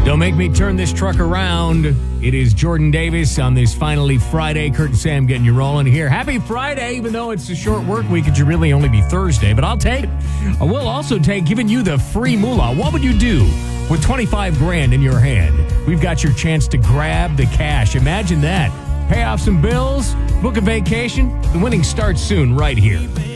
Don't make me turn this truck around. It is Jordan Davis on this finally Friday. Kurt and Sam getting you rolling here. Happy Friday, even though it's a short work week. It should really only be Thursday, but I'll take it. I will also take giving you the free moolah. What would you do with 25 grand in your hand? We've got your chance to grab the cash. Imagine that. Pay off some bills, book a vacation. The winning starts soon right here.